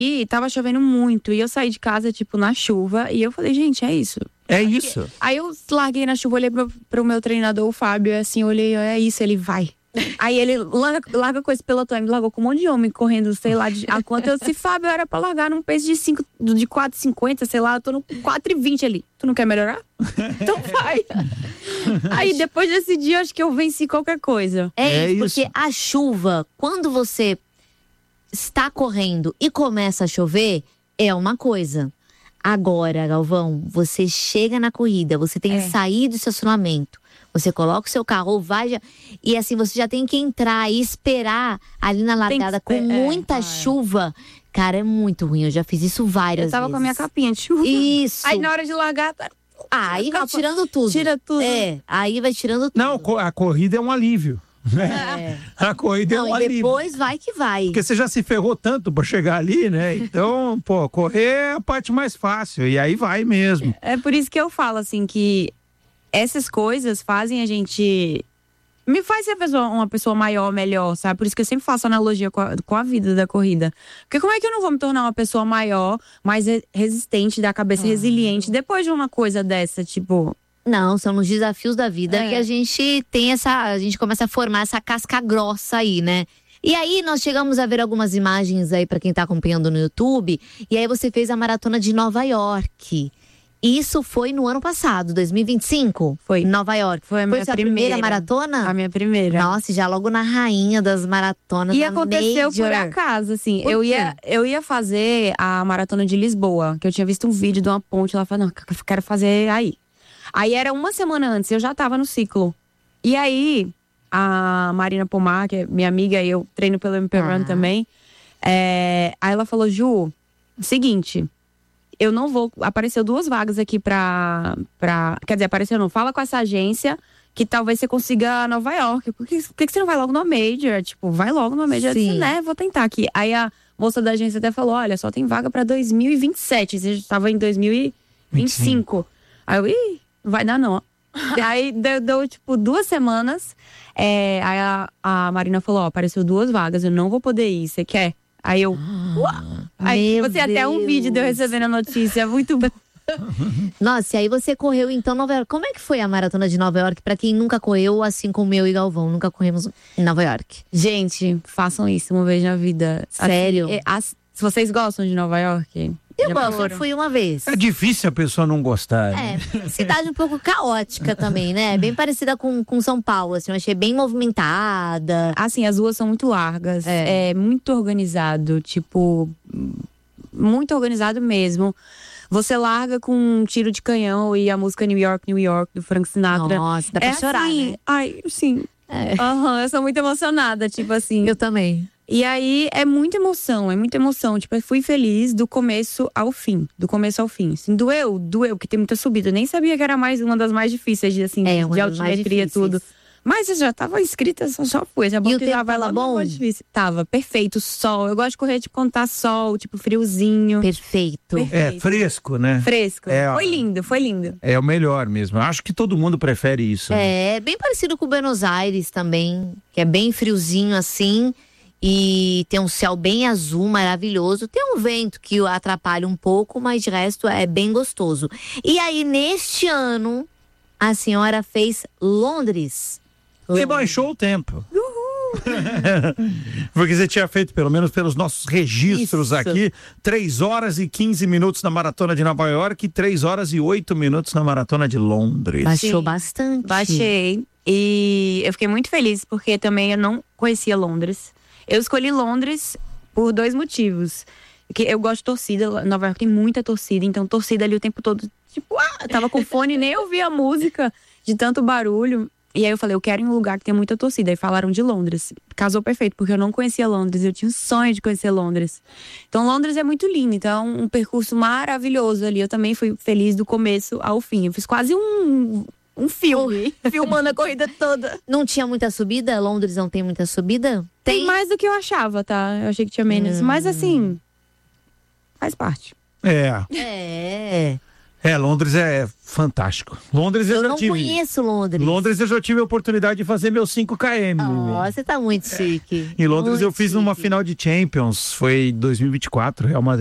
E tava chovendo muito. E eu saí de casa, tipo, na chuva. E eu falei, gente, é isso. É isso. Aí eu larguei na chuva, olhei pro meu treinador, o Fábio, assim, olhei, é isso, ele vai. Aí ele larga com esse pelotão, ele me largou com um monte de homem correndo, sei lá, a quanto eu disse, Fábio, era pra largar num pace de 4,50, sei lá, eu tô no 4,20 ali. Tu não quer melhorar? Então vai. Aí depois desse dia, acho que eu venci qualquer coisa. É isso, porque a chuva, quando você está correndo e começa a chover, é uma coisa. Agora, Galvão, você chega na corrida, você tem que sair do estacionamento, você coloca o seu carro, vai e assim, você já tem que entrar e esperar ali na largada com muita chuva. Cara, é muito ruim, eu já fiz isso várias vezes. Eu tava com a minha capinha de chuva. Isso. Aí na hora de largar... Aí vai tirando tudo. Tira tudo. Aí vai tirando tudo. Não, a corrida é um alívio. A corrida é um alívio. Depois vai que vai. Porque você já se ferrou tanto pra chegar ali, né? Então, pô, correr é a parte mais fácil. E aí vai mesmo. É por isso que eu falo, assim, que essas coisas fazem a gente... Me faz ser uma pessoa maior, melhor, sabe? Por isso que eu sempre faço analogia com a vida da corrida. Porque como é que eu não vou me tornar uma pessoa maior, mais resistente, da cabeça resiliente, depois de uma coisa dessa, tipo... Não, são os desafios da vida que a gente tem a gente começa a formar essa casca grossa aí, né? E aí nós chegamos a ver algumas imagens aí pra quem tá acompanhando no YouTube, e aí você fez a maratona de Nova York. Isso foi no ano passado, 2025? Foi. Em Nova York. Foi a minha primeira maratona? A minha primeira. Nossa, já logo na rainha das maratonas. E aconteceu por acaso, assim. Eu ia fazer a maratona de Lisboa, que eu tinha visto um vídeo de uma ponte lá, falando, não, quero fazer aí. Aí era uma semana antes, eu já tava no ciclo. E aí, a Marina Pomar, que é minha amiga, e eu treino pelo MP Run também. Aí ela falou, Ju, seguinte, eu não vou... Apareceu 2 vagas aqui pra... Quer dizer, apareceu não. Fala com essa agência que talvez você consiga Nova York. Por que você não vai logo no Major? Tipo, vai logo no Major. Eu disse, né, vou tentar aqui. Aí a moça da agência até falou, olha, só tem vaga pra 2027. Você já tava em 2025. Aí eu, não vai dar não. Aí deu tipo 2 semanas. Aí a Marina falou, apareceu 2 vagas, eu não vou poder ir, você quer? Aí eu, aí você até um vídeo de eu recebendo a notícia, muito bom. Nossa, e aí você correu então Nova York. Como é que foi a maratona de Nova York? Pra quem nunca correu, assim como eu e Galvão, nunca corremos em Nova York. Gente, façam isso uma vez na vida. Sério? Assim, se vocês gostam de Nova York... Eu gosto, eu fui uma vez. É difícil a pessoa não gostar. Cidade um pouco caótica também, né? Bem parecida com São Paulo, assim, eu achei bem movimentada. Assim, as ruas são muito largas, é muito organizado, tipo, muito organizado mesmo. Você larga com um tiro de canhão e a música New York, New York, do Frank Sinatra. Nossa, dá pra chorar, assim, né? Ai, sim. Eu sou muito emocionada, tipo assim. Eu também. E aí, é muita emoção. Tipo, eu fui feliz do começo ao fim. Assim, doeu, porque tem muita subida. Eu nem sabia que era uma das mais difíceis, assim, de altimetria e tudo. Mas eu já tava inscrita, só foi. Já e o tempo tava bom? Tava, perfeito, sol. Eu gosto de correr, tipo, quando tá sol, tipo, friozinho. Perfeito. É, fresco, né? Fresco. Foi lindo. É o melhor mesmo. Eu acho que todo mundo prefere isso. É, bem parecido com Buenos Aires também, que é bem friozinho assim. E tem um céu bem azul, maravilhoso. Tem um vento que atrapalha um pouco, mas de resto é bem gostoso. E aí, neste ano, a senhora fez Londres. E baixou o tempo. Porque você tinha feito, pelo menos pelos nossos registros aqui, 3 horas e 15 minutos na maratona de Nova York e 3 horas e 8 minutos na maratona de Londres. Baixou bastante. Baixei. E eu fiquei muito feliz, porque também eu não conhecia Londres. Eu escolhi Londres por 2 motivos. Que eu gosto de torcida, Nova York tem muita torcida, então torcida ali o tempo todo, tipo, tava com fone, nem ouvia a música de tanto barulho. E aí eu falei, eu quero ir em um lugar que tem muita torcida. Aí falaram de Londres. Casou perfeito, porque eu não conhecia Londres, eu tinha um sonho de conhecer Londres. Então Londres é muito lindo, então um percurso maravilhoso ali. Eu também fui feliz do começo ao fim. Eu fiz quase um filme, filmando a corrida toda. Não tinha muita subida? Londres não tem muita subida? Tem mais do que eu achava, tá? Eu achei que tinha menos. Mas assim, faz parte. É. Londres é fantástico. Londres eu já não tive. conheço Londres. Londres eu já tive a oportunidade de fazer meus 5 km. Você tá muito chique. Em Londres muito eu fiz numa chique. final de Champions, foi 2024, Real Madrid